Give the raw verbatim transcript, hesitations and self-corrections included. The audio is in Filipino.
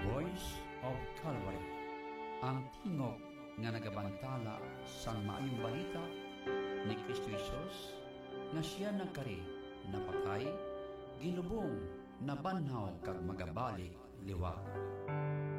Voice of Calvary, ang tingog nga nagabantala sang maayong balita ni Kristo Jesus nga siya nagkari, napatay, gilubong, nabanhaw kag magabalik liwat.